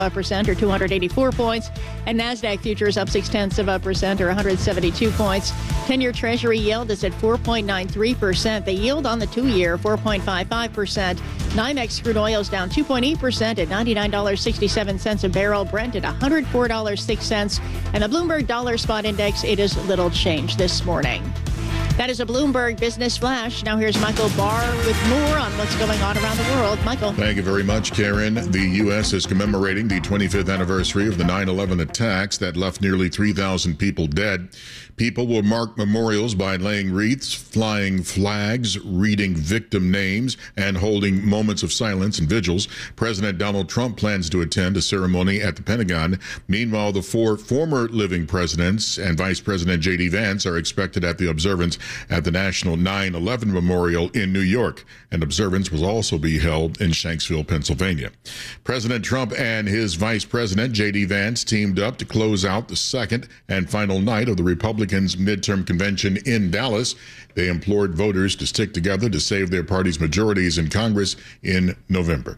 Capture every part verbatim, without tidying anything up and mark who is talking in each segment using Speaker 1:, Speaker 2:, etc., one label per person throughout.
Speaker 1: percent or two hundred eighty-four points, and NASDAQ futures up six tenths of a percent or one hundred seventy-two points. ten-year Treasury yield is at four point nine three percent. The yield on the two-year, four point five five percent. NYMEX crude oil is down two point eight percent at ninety-nine dollars and sixty-seven cents a barrel. Brent at one hundred four dollars and six cents. And the Bloomberg Dollar Spot Index, it is little change this morning. That is a Bloomberg Business Flash. Now here's Michael Barr with more on what's going on around the world. Michael.
Speaker 2: Thank you very much, Karen. The U S is commemorating the twenty-fifth anniversary of the nine eleven attacks that left nearly three thousand people dead. People will mark memorials by laying wreaths, flying flags, reading victim names, and holding moments of silence and vigils. President Donald Trump plans to attend a ceremony at the Pentagon. Meanwhile, the four former living presidents and Vice President J D Vance are expected at the observance at the National nine eleven Memorial in New York. An observance will also be held in Shanksville, Pennsylvania. President Trump and his Vice President J D Vance teamed up to close out the second and final night of the Republicans' midterm convention in Dallas. They implored voters to stick together to save their party's majorities in Congress in November.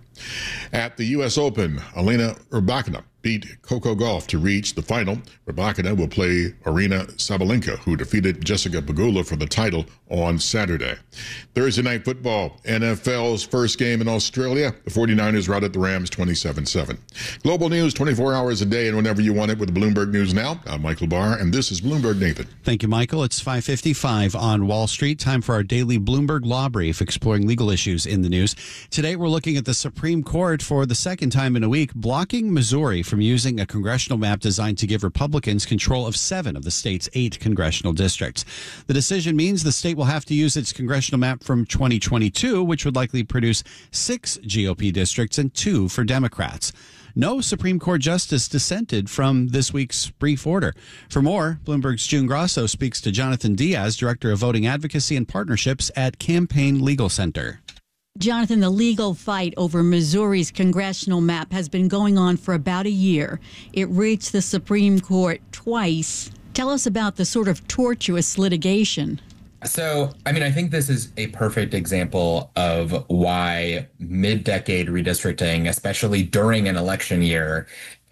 Speaker 2: At the U S Open, Elena Rybakina beat Coco Gauff to reach the final. Rybakina will play Aryna Sabalenka, who defeated Jessica Pegula for the title on Saturday. Thursday night football, N F L's first game in Australia. The forty-niners routed the Rams twenty-seven seven. Global news twenty-four hours a day and whenever you want it with Bloomberg News Now. I'm Michael Barr, and this is Bloomberg Nathan.
Speaker 3: Thank you, Michael. It's five fifty-five on Wall Street. Time for our daily Bloomberg Law Brief, exploring legal issues in the news. Today, we're looking at the Supreme Court for the second time in a week, blocking Missouri from using a congressional map designed to give Republicans control of seven of the state's eight congressional districts. The decision means the state will have to use its congressional map from twenty twenty-two, which would likely produce six G O P districts and two for Democrats. No Supreme Court justice dissented from this week's brief order. For more, Bloomberg's June Grosso speaks to Jonathan Diaz, Director of Voting Advocacy and Partnerships at Campaign Legal Center.
Speaker 4: Jonathan, the legal fight over Missouri's congressional map has been going on for about a year. It reached the Supreme Court twice. Tell us about the sort of tortuous litigation.
Speaker 5: So, I mean, I think this is a perfect example of why mid-decade redistricting, especially during an election year,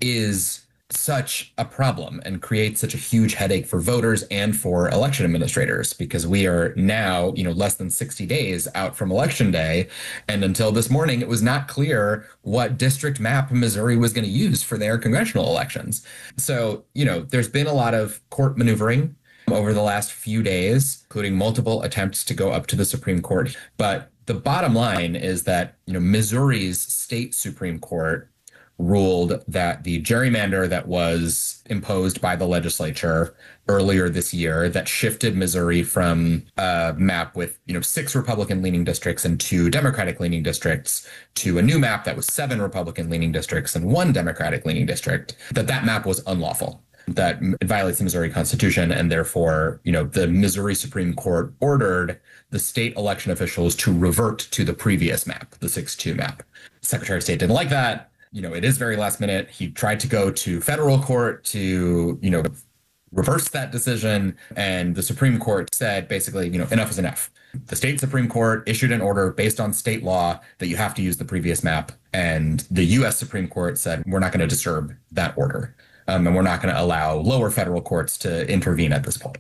Speaker 5: is such a problem and creates such a huge headache for voters and for election administrators, because we are now, you know, less than sixty days out from Election Day. And until this morning, it was not clear what district map Missouri was going to use for their congressional elections. So, you know, there's been a lot of court maneuvering over the last few days, including multiple attempts to go up to the Supreme Court. But the bottom line is that, you know, Missouri's state Supreme Court ruled that the gerrymander that was imposed by the legislature earlier this year that shifted Missouri from a map with, you know, six Republican-leaning districts and two Democratic-leaning districts to a new map that was seven Republican-leaning districts and one Democratic-leaning district, that that map was unlawful, that it violates the Missouri Constitution, and therefore, you know, the Missouri Supreme Court ordered the state election officials to revert to the previous map, the six two map. Secretary of State didn't like that. You know, it is very last minute. He tried to go to federal court to, you know, reverse that decision. And the Supreme Court said, basically, you know, enough is enough. The state Supreme Court issued an order based on state law that you have to use the previous map. And the U S Supreme Court said, we're not going to disturb that order. Um, and we're not going to allow lower federal courts to intervene at this point.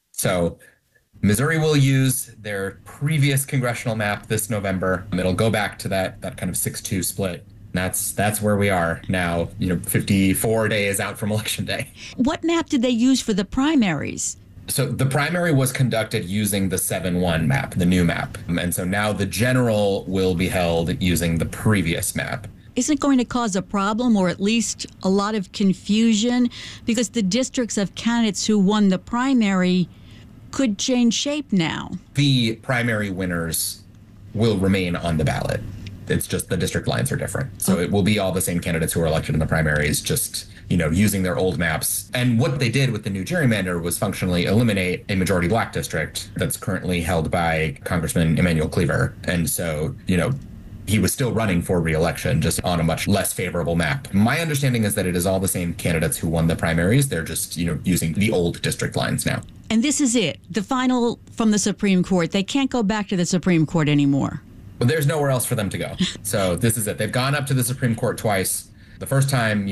Speaker 5: So Missouri will use their previous congressional map this November. It'll go back to that, that kind of six two split. That's that's where we are now, you know, fifty-four days out from Election Day.
Speaker 4: What map did they use for the primaries?
Speaker 5: So the primary was conducted using the seven one map, the new map. And so now the general will be held using the previous map.
Speaker 4: Isn't it going to cause a problem, or at least a lot of confusion? Because the districts of candidates who won the primary could change shape now.
Speaker 5: The primary winners will remain on the ballot. It's just the district lines are different. So it will be all the same candidates who are elected in the primaries, just, you know, using their old maps. And what they did with the new gerrymander was functionally eliminate a majority black district that's currently held by Congressman Emanuel Cleaver. And so, you know, he was still running for re-election, just on a much less favorable map. My understanding is that it is all the same candidates who won the primaries. They're just, you know, using the old district lines now.
Speaker 4: And this is it, the final from the Supreme Court. They can't go back to the Supreme Court anymore.
Speaker 5: Well, there's nowhere else for them to go. So this is it. They've gone up to the Supreme Court twice. The first time,